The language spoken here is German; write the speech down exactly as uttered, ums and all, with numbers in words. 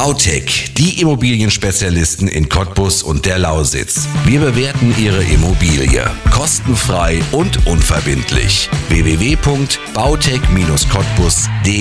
Bautec, die Immobilienspezialisten in Cottbus und der Lausitz. Wir bewerten Ihre Immobilie kostenfrei und unverbindlich. w w w punkt bautec Bindestrich cottbus punkt de